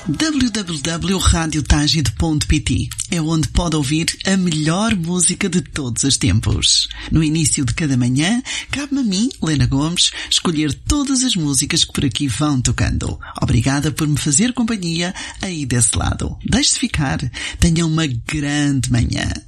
www.radiotagide.pt é onde pode ouvir a melhor música de todos os tempos. No início de cada manhã, cabe-me a mim, Lena Gomes, escolher todas as músicas que por aqui vão tocando. Obrigada por me fazer companhia aí desse lado. Deixe-se ficar. Tenha uma grande manhã.